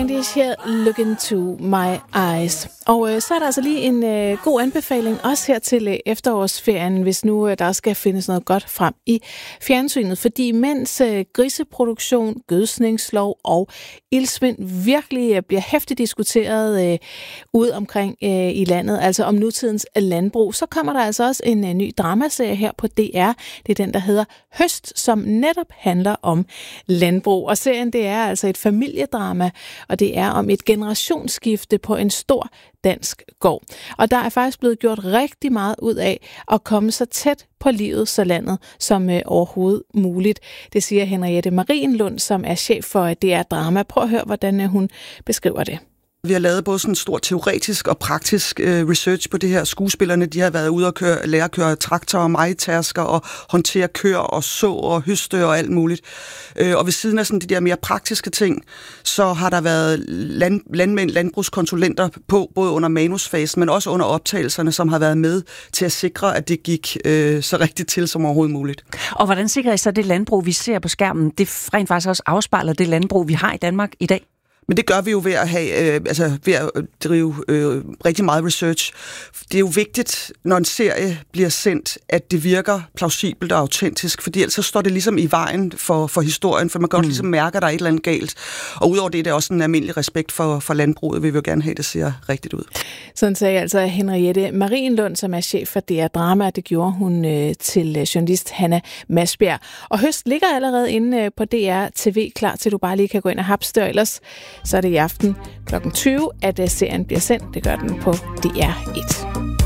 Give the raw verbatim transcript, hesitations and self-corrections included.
This here, look into my eyes. Og øh, så er der altså lige en øh, god anbefaling også her til øh, efterårsferien, hvis nu øh, der skal findes noget godt frem i fjernsynet. Fordi mens øh, griseproduktion, gødsningslov og ildsvind virkelig øh, bliver hæftigt diskuteret øh, ude omkring øh, i landet, altså om nutidens landbrug, så kommer der altså også en øh, ny dramaserie her på D R. Det er den, der hedder Høst, som netop handler om landbrug. Og serien, det er altså et familiedrama, og det er om et generationsskifte på en stor dansk gård. Og der er faktisk blevet gjort rigtig meget ud af at komme så tæt på livet så landet som øh, overhovedet muligt. Det siger Henriette Marienlund, som er chef for D R Drama. Prøv at høre, hvordan øh, hun beskriver det. Vi har lavet både sådan en stor teoretisk og praktisk øh, research på det her. Skuespillerne, de har været ude og køre, lære at køre traktorer, majtasker og håndtere køer og så og høste og alt muligt. Øh, og ved siden af sådan de der mere praktiske ting, så har der været land, landmænd, landbrugskonsulenter på, både under manusfasen, men også under optagelserne, som har været med til at sikre, at det gik øh, så rigtigt til som overhovedet muligt. Og hvordan sikrer I så det landbrug, vi ser på skærmen, det rent faktisk også afspejler det landbrug, vi har i Danmark i dag? Men det gør vi jo ved at, have, øh, altså ved at drive øh, rigtig meget research. Det er jo vigtigt, når en serie bliver sendt, at det virker plausibelt og autentisk, fordi ellers så står det ligesom i vejen for, for historien, for man kan godt mm. ligesom mærke, at der er et eller andet galt. Og udover det, det er også en almindelig respekt for, for landbruget. Vi vil jo gerne have, at det ser rigtigt ud. Sådan sagde altså Henriette Marienlund, som er chef for D R Drama. Det gjorde hun øh, til journalist Hanna Masbjerg. Og Høst ligger allerede inde øh, på D R T V, klar til du bare lige kan gå ind og hapste, og ellers så er det i aften klokken tyve, at serien bliver sendt. Det gør den på D R et.